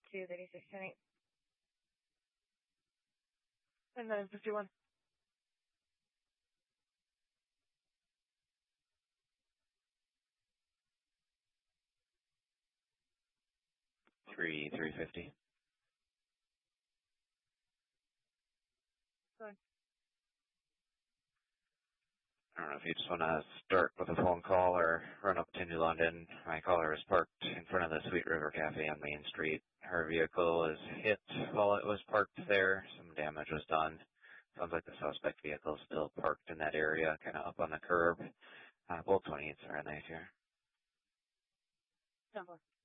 23610. And then 51. Three 350. Good. I don't know if you just want to start with a phone call or run up to New London. My caller is parked in front of the Sweet River Cafe on Main Street. Her vehicle was hit while it was parked there. Some damage was done. Sounds like the suspect vehicle is still parked in that area, kind of up on the curb. Both 28s are in there here. 10-4.